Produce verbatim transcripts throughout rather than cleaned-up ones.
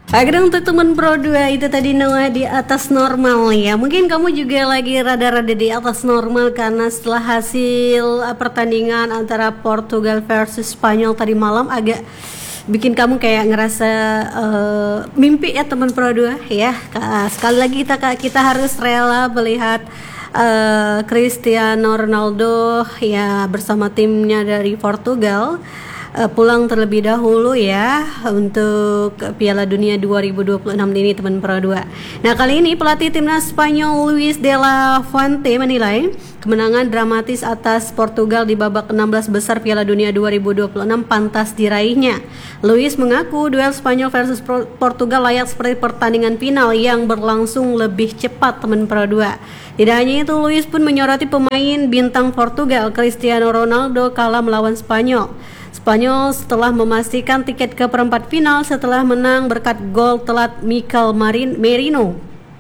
Akhirnya untuk teman Pro dua itu tadi Noah di atas normal ya. Mungkin kamu juga lagi rada-rada di atas normal karena setelah hasil uh, pertandingan antara Portugal versus Spanyol tadi malam agak bikin kamu kayak ngerasa uh, mimpi ya teman Pro dua ya. Sekali lagi kita kita harus rela melihat uh, Cristiano Ronaldo ya bersama timnya dari Portugal Uh, pulang terlebih dahulu ya untuk Piala Dunia dua ribu dua puluh enam ini teman Pro dua. Nah, kali ini pelatih timnas Spanyol Luis de la Fuente menilai kemenangan dramatis atas Portugal di babak enam belas besar Piala Dunia dua ribu dua puluh enam pantas diraihnya. Luis mengaku duel Spanyol versus Portugal layak seperti pertandingan final yang berlangsung lebih cepat teman Pro dua. Tidak hanya itu, Luis pun menyoroti pemain bintang Portugal Cristiano Ronaldo kalah melawan Spanyol. Spanyol setelah memastikan tiket ke perempat final setelah menang berkat gol telat Mikel Merino.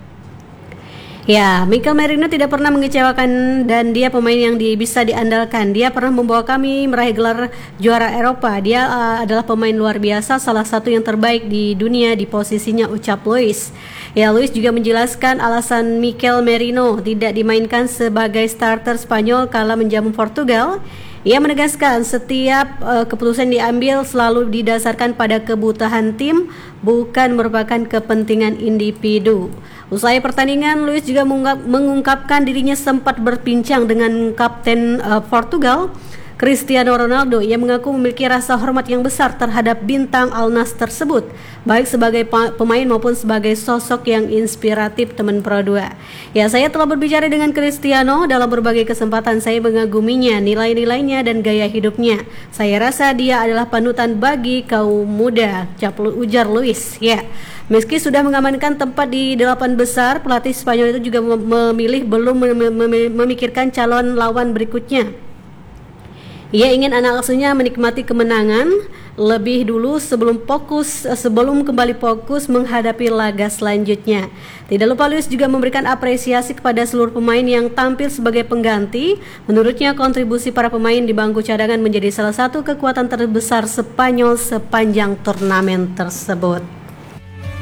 Ya, Mikel Merino tidak pernah mengecewakan dan dia pemain yang di, bisa diandalkan. Dia pernah membawa kami meraih gelar juara Eropa. Dia uh, adalah pemain luar biasa, salah satu yang terbaik di dunia di posisinya, ucap Luis. Ya, Luis juga menjelaskan alasan Mikel Merino tidak dimainkan sebagai starter Spanyol kala menjamu Portugal. Ia menegaskan setiap uh, keputusan diambil selalu didasarkan pada kebutuhan tim, bukan merupakan kepentingan individu. Usai pertandingan, Luis juga mengungkapkan dirinya sempat berbincang dengan kapten uh, Portugal, Cristiano Ronaldo. Ia mengaku memiliki rasa hormat yang besar terhadap bintang Al Nassr tersebut, baik sebagai pemain maupun sebagai sosok yang inspiratif teman Pro dua. Ya, saya telah berbicara dengan Cristiano dalam berbagai kesempatan. Saya mengaguminya, nilai-nilainya dan gaya hidupnya. Saya rasa dia adalah panutan bagi kaum muda, ujar Luis. Ya, meski sudah mengamankan tempat di delapan besar, pelatih Spanyol itu juga memilih belum memikirkan calon lawan berikutnya. Ia ingin anak asuhnya menikmati kemenangan lebih dulu sebelum fokus sebelum kembali fokus menghadapi laga selanjutnya. Tidak lupa Luis juga memberikan apresiasi kepada seluruh pemain yang tampil sebagai pengganti. Menurutnya kontribusi para pemain di bangku cadangan menjadi salah satu kekuatan terbesar Spanyol sepanjang turnamen tersebut.